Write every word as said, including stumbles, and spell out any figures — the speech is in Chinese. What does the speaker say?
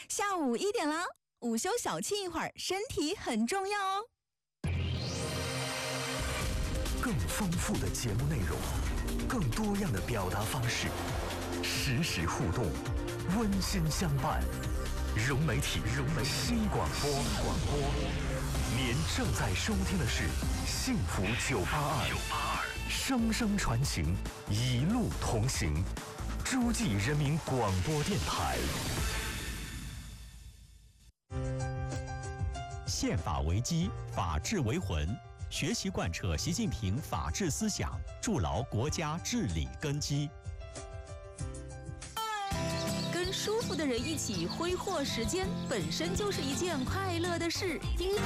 下午一点啦，午休小憩一会儿，身体很重要哦。 更丰富的节目内容，更多样的表达方式，实时互动，温馨相伴。融媒体，融媒体新广播，广播。您正在收听的是幸福九八二，声声传情，一路同行。诸暨人民广播电台。 宪法为基，法治为魂，学习贯彻习近平法治思想，筑牢国家治理根基。 跟舒服的人一起挥霍时间，本身就是一件快乐的事。 第一